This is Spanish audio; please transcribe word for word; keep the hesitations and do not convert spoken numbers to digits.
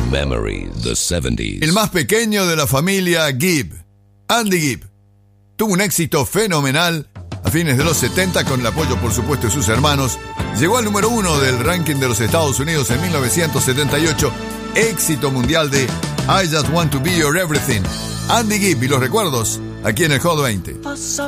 Memories, the setenta. El más pequeño de la familia Gibb, Andy Gibb, tuvo un éxito fenomenal a fines de los setenta con el apoyo, por supuesto, de sus hermanos. Llegó al número uno del ranking de los Estados Unidos en mil novecientos setenta y ocho. Éxito mundial de I Just Want to Be Your Everything. Andy Gibb y los recuerdos aquí en el Hot veinte.